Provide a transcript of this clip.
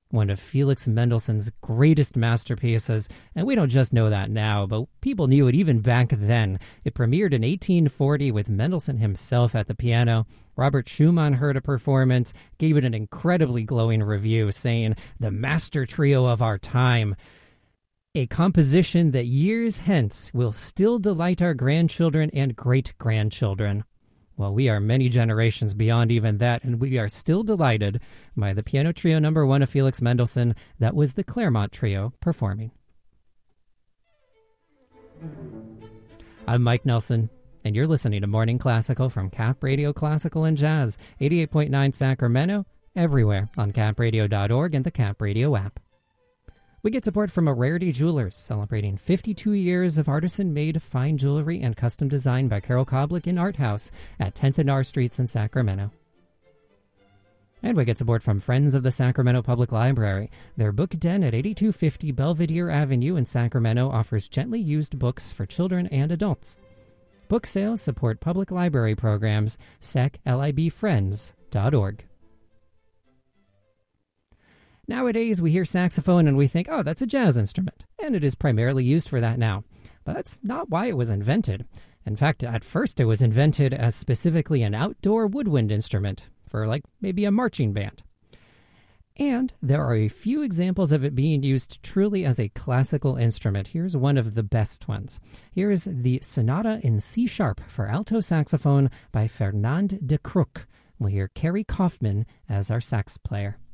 one of Felix Mendelssohn's greatest masterpieces, and we don't just know that now, but people knew it even back then. It premiered in 1840 with Mendelssohn himself at the piano. Robert Schumann heard a performance, gave it an incredibly glowing review, saying, "The master trio of our time. A composition that years hence will still delight our grandchildren and great-grandchildren." Well, we are many generations beyond even that, and we are still delighted by the piano trio number 1 of Felix Mendelssohn. That was the Claremont Trio performing. I'm Mike Nelson, and you're listening to Morning Classical from Cap Radio Classical and Jazz, 88.9 Sacramento, everywhere on capradio.org and the Cap Radio app. We get support from Rarity Jewelers, celebrating 52 years of artisan-made fine jewelry and custom design by Carol Koblich in Art House at 10th and R Streets in Sacramento. And we get support from Friends of the Sacramento Public Library. Their book den at 8250 Belvedere Avenue in Sacramento offers gently used books for children and adults. Book sales support public library programs, saclibfriends.org. Nowadays, we hear saxophone and we think, oh, that's a jazz instrument, and it is primarily used for that now. But that's not why it was invented. In fact, at first it was invented as specifically an outdoor woodwind instrument for maybe a marching band. And there are a few examples of it being used truly as a classical instrument. Here's one of the best ones. Here is the Sonata in C Sharp for alto saxophone by Fernand de Crook. We'll hear Kerry Kaufman as our sax player.